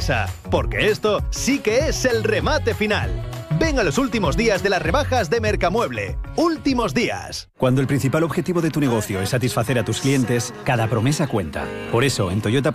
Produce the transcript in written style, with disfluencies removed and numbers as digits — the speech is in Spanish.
casa, porque esto sí que es el remate final. Ven a los últimos días de las rebajas de Mercamueble. Últimos días. Cuando el principal objetivo de tu negocio es satisfacer a tus clientes, cada promesa cuenta. Por eso, en Toyota